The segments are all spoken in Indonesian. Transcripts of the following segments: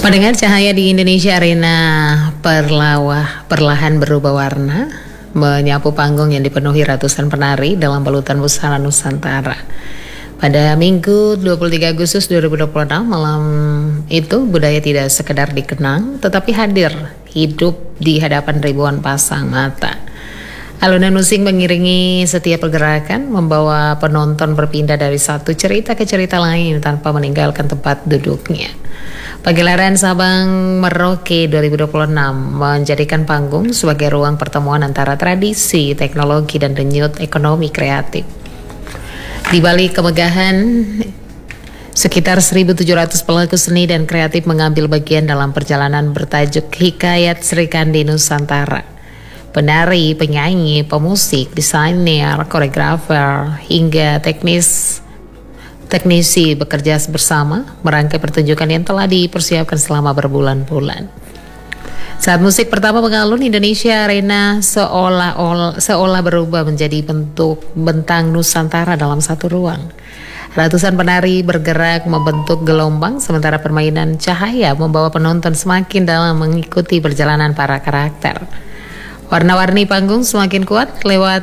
Pendengar, cahaya di Indonesia Arena perlahan berubah warna, menyapu panggung yang dipenuhi ratusan penari dalam balutan busana Nusantara. Pada Minggu 23 Agustus 2026 malam itu, budaya tidak sekedar dikenang, tetapi hadir hidup di hadapan ribuan pasang mata. Alunan musik mengiringi setiap pergerakan, membawa penonton berpindah dari satu cerita ke cerita lain tanpa meninggalkan tempat duduknya. Pagelaran Sabang Merauke 2026 menjadikan panggung sebagai ruang pertemuan antara tradisi, teknologi, dan denyut ekonomi kreatif. Di balik kemegahan, sekitar 1.700 pelaku seni dan kreatif mengambil bagian dalam perjalanan bertajuk Hikayat Sri Kandi Nusantara. Penari, penyanyi, pemusik, desainer, koreografer, hingga teknisi bekerja bersama merangkai pertunjukan yang telah dipersiapkan selama berbulan-bulan. Saat musik pertama mengalun, Indonesia Arena seolah berubah menjadi bentuk bentang Nusantara dalam satu ruang. Ratusan penari bergerak membentuk gelombang, sementara permainan cahaya membawa penonton semakin dalam mengikuti perjalanan para karakter. Warna-warni panggung semakin kuat lewat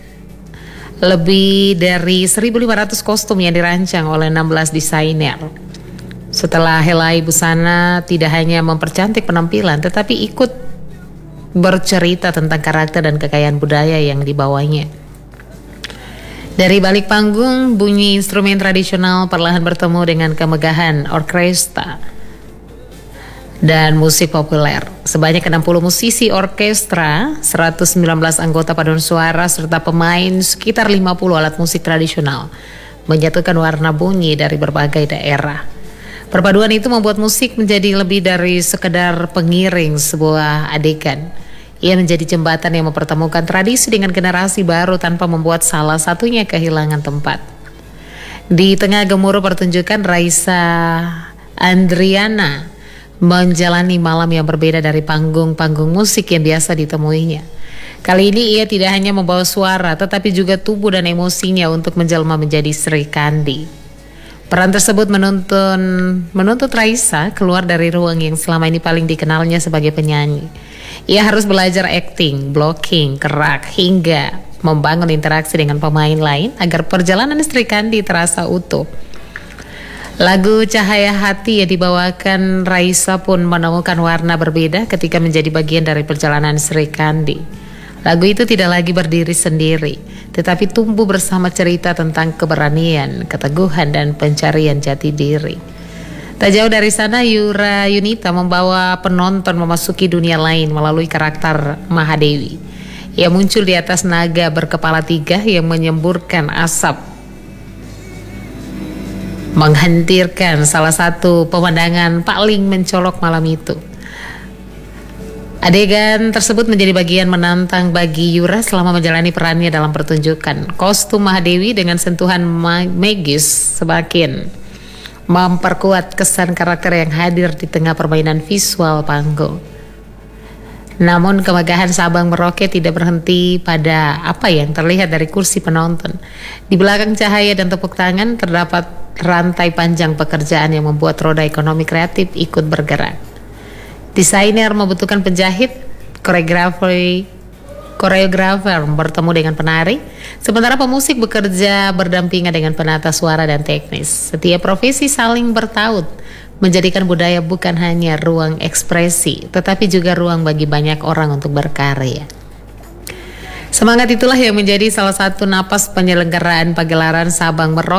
lebih dari 1.500 kostum yang dirancang oleh 16 desainer. Setelah helai busana tidak hanya mempercantik penampilan, tetapi ikut bercerita tentang karakter dan kekayaan budaya yang dibawanya. Dari balik panggung, bunyi instrumen tradisional perlahan bertemu dengan kemegahan orkestra dan musik populer. Sebanyak 60 musisi orkestra, 119 anggota paduan suara, serta pemain sekitar 50 alat musik tradisional menyatukan warna bunyi dari berbagai daerah. Perpaduan itu membuat musik menjadi lebih dari sekedar pengiring sebuah adegan. Ia menjadi jembatan yang mempertemukan tradisi dengan generasi baru tanpa membuat salah satunya kehilangan tempat. Di tengah gemuruh pertunjukan, Raisa Andriana menjalani malam yang berbeda dari panggung-panggung musik yang biasa ditemuinya. Kali ini ia tidak hanya membawa suara, tetapi juga tubuh dan emosinya untuk menjelma menjadi Sri Kandi. Peran tersebut menuntut Raisa keluar dari ruang yang selama ini paling dikenalnya sebagai penyanyi. Ia harus belajar acting, blocking, gerak, hingga membangun interaksi dengan pemain lain agar perjalanan Sri Kandi terasa utuh. Lagu Cahaya Hati yang dibawakan Raisa pun menemukan warna berbeda ketika menjadi bagian dari perjalanan Sri Kandi. Lagu itu tidak lagi berdiri sendiri, tetapi tumbuh bersama cerita tentang keberanian, keteguhan, dan pencarian jati diri. Tak jauh dari sana, Yura Yunita membawa penonton memasuki dunia lain melalui karakter Mahadewi. Ia muncul di atas naga berkepala 3 yang menyemburkan asap, menghentirkan salah satu pemandangan paling mencolok malam itu. Adegan tersebut menjadi bagian menantang bagi Yura selama menjalani perannya dalam pertunjukan. Kostum Mahadewi dengan sentuhan magis semakin memperkuat kesan karakter yang hadir di tengah permainan visual panggung. Namun kemegahan Sabang Merauke tidak berhenti pada apa yang terlihat dari kursi penonton. Di belakang cahaya dan tepuk tangan terdapat rantai panjang pekerjaan yang membuat roda ekonomi kreatif ikut bergerak. Desainer membutuhkan penjahit, koreografer bertemu dengan penari, sementara pemusik bekerja berdampingan dengan penata suara dan teknis. Setiap profesi saling bertaut, menjadikan budaya bukan hanya ruang ekspresi, tetapi juga ruang bagi banyak orang untuk berkarya. Semangat itulah yang menjadi salah satu napas penyelenggaraan pagelaran Sabang Merauke